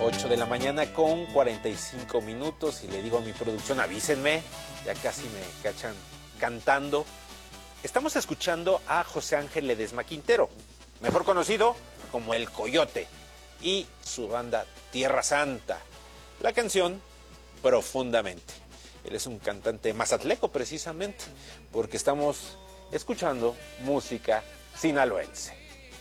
8 de la mañana con 45 minutos y le digo a mi producción, avísenme, ya casi me cachan cantando. Estamos escuchando a José Ángel Ledesma Quintero, mejor conocido como El Coyote, y su banda Tierra Santa. La canción, Profundamente. Él es un cantante mazatleco precisamente, porque estamos escuchando música sinaloense.